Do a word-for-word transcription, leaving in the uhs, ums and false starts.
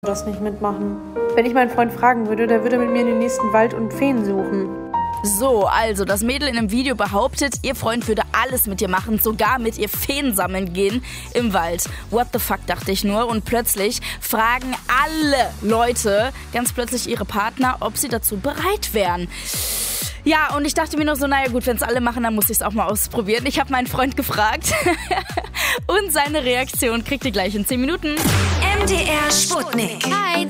das nicht mitmachen. Wenn ich meinen Freund fragen würde, der würde mit mir in den nächsten Wald und Feen suchen. So, also das Mädel in dem Video behauptet, ihr Freund würde alles mit ihr machen, sogar mit ihr Feen sammeln gehen im Wald. What the fuck, dachte ich nur. Und plötzlich fragen alle Leute ganz plötzlich ihre Partner, ob sie dazu bereit wären. Ja, und ich dachte mir noch so, naja gut, wenn es alle machen, dann muss ich es auch mal ausprobieren. Ich habe meinen Freund gefragt und seine Reaktion kriegt ihr gleich in zehn Minuten. M D R Sputnik. Hi,